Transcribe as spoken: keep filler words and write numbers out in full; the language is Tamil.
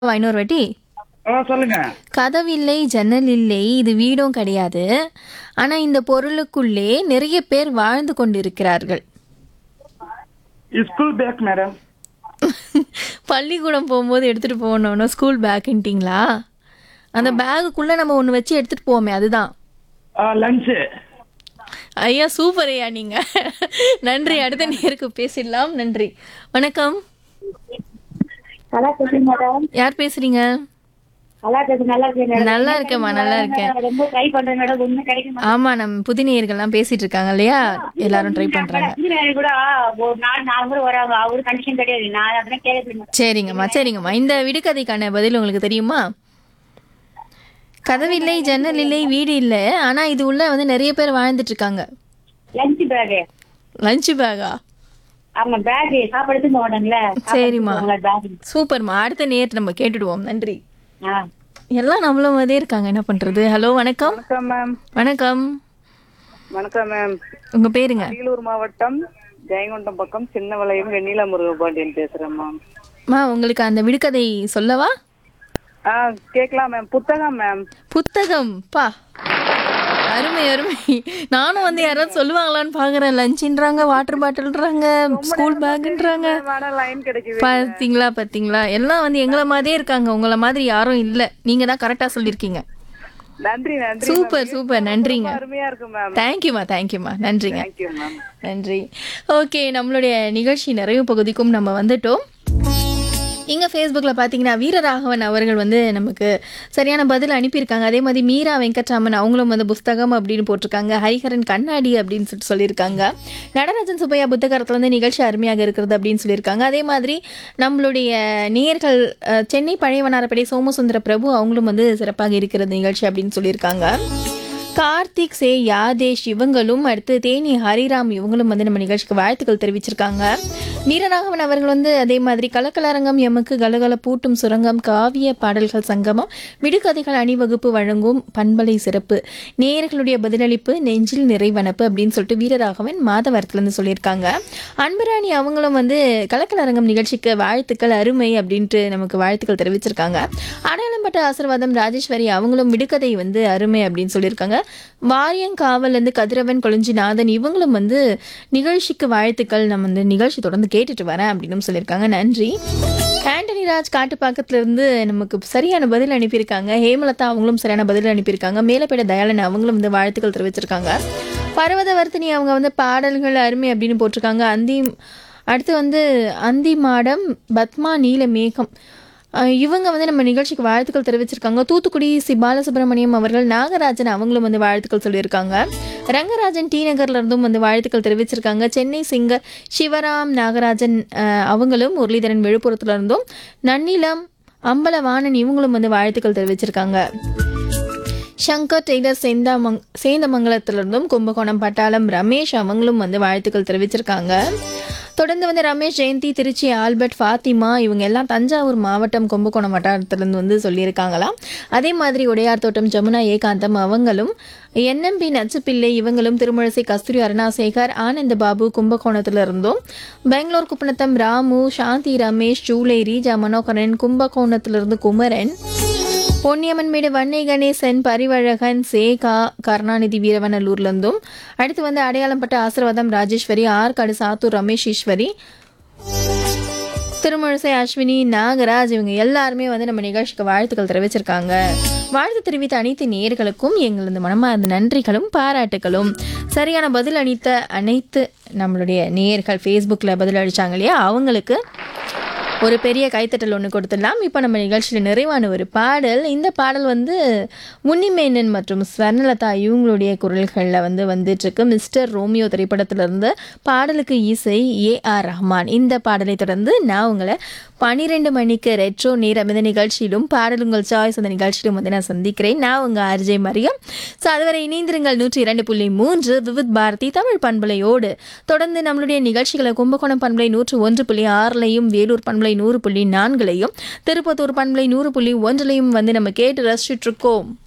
இன்னொரு வாட்டி. ஆ சொல்லுங்க. கதவில்லை, ஜன்னல் இல்லை, இது வீடும் கிடையாது. ஆனா இந்த பொருளுக்குள்ளே நிறைய பேர் வாழ்ந்து கொண்டிருக்கிறார்கள். School bag madam. பள்ளிக்கூடம் போகும்போது எடுத்துட்டு போனோம் ஸ்கூல் பேக்குன்ட்டிங்களா? அந்த பேகுக்குள்ள நம்ம ஒன்று வச்சு எடுத்துட்டு போவோமே அதுதான். லஞ்சு. ஐயா சூப்பர் ஐயா நீங்க. நன்றி. அடுத்த நேருக்கு பேசிடலாம். நன்றி. வணக்கம். நல்லா இருக்கேன் மேடம். யார் பேசுறீங்க? நல்லா இருக்கேன். நல்லா இருக்கேன். நல்லா இருக்கேம்மா, நல்லா இருக்கேன். ரொம்ப ட்ரை பண்றேன் மேடம். ஒண்ணும் கிடைக்க ஆமா, நம்ம புதினேயர்கள்லாம் பேசிட்டு இருக்காங்க இல்லையா, எல்லாரும் ட்ரை பண்றாங்க. மாட்டேங்குது கூட. ஒரு நாலு நாலு முறை வராங்க. அவரு கண்டிஷன் கிடையாது. நான் அதெல்லாம் கேட்கறேன். சரிங்கம்மா, சரிங்கம்மா. இந்த விடுகதைக்கான பதில் உங்களுக்கு தெரியுமா? கதவில்லை, ஜன்னல் இல்லை, வீடு இல்லை, ஆனா இது உள்ள வந்து நிறைய பேர் வாழ்ந்துட்டு இருக்காங்க. Lunch back. லஞ்ச் பேகா? ஆமா, பேக் சாப்பாடு எடுத்து போவாங்கல்ல. சரிம்மா, பேக். சூப்பர்மா. அடுத்த நேரத்தை நம்ம கேட்டுடுவோம். நன்றி. ஆ. எல்லாம் நம்மளும் அதே இருக்காங்க, என்ன பண்றது. ஹலோ, வணக்கம். வணக்கம் மேம். வணக்கம். வணக்கம் மேம். உங்க பேருங்க? அரியலூர் மாவட்டம் ஜெயங்கொண்டம் பக்கம் சின்ன வளையம் வெண்ணிலா முருகபாண்டியன் பேசுறேன் மேம். மா, உங்களுக்கு அந்த விடுகதை சொல்லவா? ஆ கேட்கலாம் மேம். புத்தகம் மேம். புத்தகம். பா, அருமை அருமை. நானும் வந்து யாராவது சொல்லுவாங்களான்னு பாக்குறேன். லஞ்சுன்றாங்க, வாட்டர் பாட்டில்ன்றாங்க, ஸ்கூல் பேக்ன்றாங்க. லைன் கிடைக்குது. பாத்தீங்களா பாத்தீங்களா, எல்லாம் வந்து எங்களை மாதிரியே இருக்காங்க. உங்களை மாதிரி யாரும் இல்ல. நீங்க தான் கரெக்டா சொல்லிருக்கீங்க. நன்றி நன்றி. Super super. நன்றிங்க. அருமையா இருக்கு மேம். தேங்க்யூமா, தேங்க்யூமா. நன்றிங்க. Thank you ma'am. நன்றி. ஓகே, நம்மளுடைய நிகழ்ச்சி நிறைவு பகுதிக்கும் நம்ம வந்துட்டோம். இங்கே ஃபேஸ்புக்கில் பார்த்தீங்கன்னா வீரராகவன் அவர்கள் வந்து நமக்கு சரியான பதில் அனுப்பியிருக்காங்க. அதே மாதிரி மீரா வெங்கட்ராமன் அவங்களும் வந்து புஸ்தகம் அப்படின்னு போட்டிருக்காங்க. ஹரிஹரன் கண்ணாடி அப்படின்னு சொல்லிட்டு சொல்லியிருக்காங்க. நடராஜன் சுப்பையா புத்தகத்தில் வந்து நிகழ்ச்சி அருமையாக இருக்கிறது அப்படின்னு சொல்லியிருக்காங்க. அதே மாதிரி நம்மளுடைய நேயர்கள் சென்னை பழையவனாரப்படி சோமசுந்தர பிரபு அவங்களும் வந்து சிறப்பாக இருக்கிறது நிகழ்ச்சி அப்படின்னு சொல்லியிருக்காங்க. கார்த்திக் சே யாதேஷ் இவங்களும், அடுத்து தேனி ஹரிராம் இவங்களும் வந்து நம்ம நிகழ்ச்சிக்கு வாழ்த்துக்கள் தெரிவிச்சிருக்காங்க. வீரராகவன் அவர்கள் வந்து அதே மாதிரி கலக்கலரங்கம் எமக்கு கலகல பூட்டும் சுரங்கம் காவிய பாடல்கள் சங்கமம் விடுகதைகள் அணிவகுப்பு வழங்கும் பண்பலை சிறப்பு நேயர்களுடைய பதிலளிப்பு நெஞ்சில் நிறைவனப்பு அப்படின்னு சொல்லிட்டு வீரராகவன் மாதவரத்துலேருந்து சொல்லியிருக்காங்க. அன்பராணி அவங்களும் வந்து கலக்கலரங்கம் நிகழ்ச்சிக்கு வாழ்த்துக்கள் அருமை அப்படின்ட்டு நமக்கு வாழ்த்துக்கள் தெரிவிச்சிருக்காங்க. அடையாளம்பட்ட ஆசீர்வாதம் ராஜேஸ்வரி அவங்களும் விடுகதை வந்து அருமை அப்படின்னு சொல்லியிருக்காங்க. வாரியங்காவல் வந்து கதிரவன் கொளஞ்சிநாதன் இவங்களும் வந்து நிகழ்ச்சிக்கு வாழ்த்துக்கள், நம்ம வந்து நிகழ்ச்சி தொடர்ந்து கேட்டுட்டு வரேன் அப்படின்னு சொல்லியிருக்காங்க. நன்றி. ஆண்டனி ராஜ் காட்டுப்பாக்கத்துல இருந்து நமக்கு சரியான பதில் அனுப்பியிருக்காங்க. ஹேமலதா அவங்களும் சரியான பதில் அனுப்பியிருக்காங்க. மேலப்பேட தயாளன் அவங்களும் வந்து வாழ்த்துக்கள் தெரிவிச்சிருக்காங்க. பர்வதவர்த்தினி அவங்க வந்து பாடல்கள் அருமை அப்படின்னு போட்டிருக்காங்க. அந்தி அடுத்து வந்து அந்தி மாடம் பத்மா நீல மேகம் இவங்க வந்து நம்ம நிகழ்ச்சிக்கு வாழ்த்துக்கள் தெரிவிச்சிருக்காங்க. தூத்துக்குடி சி பாலசுப்ரமணியம் அவர்கள் நாகராஜன் அவங்களும் வந்து வாழ்த்துக்கள் சொல்லியிருக்காங்க. ரங்கராஜன் டி நகர்ல இருந்தும் வந்து வாழ்த்துக்கள் தெரிவிச்சிருக்காங்க. சென்னை சிங்கர் சிவராம் நாகராஜன் அவங்களும், முரளிதரன் விழுப்புரத்துல இருந்தும், நன்னிலம் அம்பலவாணன் இவங்களும் வந்து வாழ்த்துக்கள் தெரிவிச்சிருக்காங்க. சங்கர் டெய்லர் சேந்தாமங் சேந்தமங்கலத்திலிருந்தும், கும்பகோணம் பட்டாளம் ரமேஷ் அவங்களும் வந்து வாழ்த்துக்கள் தெரிவிச்சிருக்காங்க. தொடர்ந்து வந்து ரமேஷ் ஜெயந்தி திருச்சி ஆல்பர்ட் ஃபாத்திமா இவங்க எல்லாம் தஞ்சாவூர் மாவட்டம் கும்பகோணம் வட்டாரத்திலிருந்து வந்து சொல்லியிருக்காங்களாம். அதே மாதிரி உடையார் தோட்டம் ஜமுனா ஏகாந்தம் அவங்களும், என்எம்பி நச்சுப்பிள்ளை இவங்களும், திருமழிசை கஸ்தூரி அருணாசேகர் ஆனந்த பாபு கும்பகோணத்துல இருந்தும், பெங்களூர் குப்பநத்தம் ராமு சாந்தி ரமேஷ் ஜூலை ரீஜா மனோகரன் கும்பகோணத்திலிருந்து குமரன், பொன்னியம்மன்மேடு வன்னி கணேசன் பரிவழகன் சேகா கருணாநிதி வீரவநல்லூர்லேருந்தும், அடுத்து வந்து அடையாளம்பட்ட ஆசீர்வாதம் ராஜேஸ்வரி ஆற்காடு சாத்தூர் ரமேஷ் ஈஸ்வரி திருமழிசை அஸ்வினி நாகராஜ் இவங்க எல்லாருமே வந்து நம்ம நிகழ்ச்சிக்கு வாழ்த்துக்கள் தெரிவிச்சிருக்காங்க. வாழ்த்து தெரிவித்த அனைத்து நேயர்களுக்கும் எங்களது மனமார்ந்த நன்றிகளும் பாராட்டுகளும். சரியான பதில் அளித்த அனைத்து நம்மளுடைய நேயர்கள் ஃபேஸ்புக்கில் பதில் அளித்தாங்க இல்லையா, அவங்களுக்கு ஒரு பெரிய கைத்தட்டல் ஒன்று கொடுத்துடலாம். இப்போ நம்ம நிகழ்ச்சியில் நிறைவான ஒரு பாடல். இந்த பாடல் வந்து முன்னிமேனன் மற்றும் ஸ்வர்ணலதா இவங்களுடைய குரல்களில் வந்து வந்துட்டுருக்கு. மிஸ்டர் ரோமியோ திரைப்படத்திலிருந்து பாடலுக்கு இசை ஏ ஆர் ரஹ்மான். இந்த பாடலை தொடர்ந்து நான் உங்களை பன்னிரெண்டு மணிக்கு ரெட்ரோ நேரம் இந்த நிகழ்ச்சியிலும் பாடலுங்கள் சாய்ஸ் அந்த நிகழ்ச்சியிலும் வந்து நான் சந்திக்கிறேன். நான் உங்கள் ஆர்ஜே மரியம். ஸோ அதுவரை இணைந்திருங்கள் நூற்றி இரண்டு புள்ளி மூன்று விவித் பாரதி தமிழ் பண்பலையோடு. தொடர்ந்து நம்மளுடைய நிகழ்ச்சிகளை கும்பகோணம் பண்பலை நூற்று ஒன்று புள்ளி ஆறுலையும், வேலூர் பண்பலை நூறு புள்ளி நான்குலையும், திருப்பத்தூர் பண்பலை நூறு புள்ளி ஒன்றுலையும் வந்து நம்ம கேட்டு ரசிச்சுட்டு இருக்கோம்.